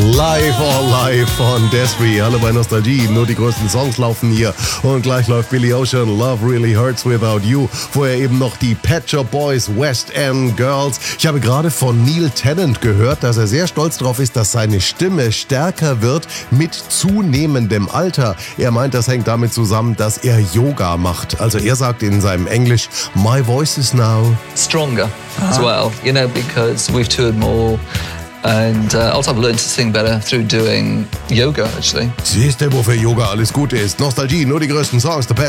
Live or Live von Des'ree. Alle bei Nostalgie, nur die größten Songs laufen hier. Und gleich läuft Billy Ocean, Love Really Hurts Without You. Vorher eben noch die Pet Shop Boys, West End Girls. Ich habe gerade von Neil Tennant gehört, dass er sehr stolz darauf ist, dass seine Stimme stärker wird mit zunehmendem Alter. Er meint, das hängt damit zusammen, dass er Yoga macht. Also er sagt in seinem Englisch, my voice is now stronger as well, you know, because we've toured more. And also I've learned to sing better through doing yoga, actually. Siehst du, wofür Yoga alles gut ist? Nostalgie, nur die größten Songs. The Pet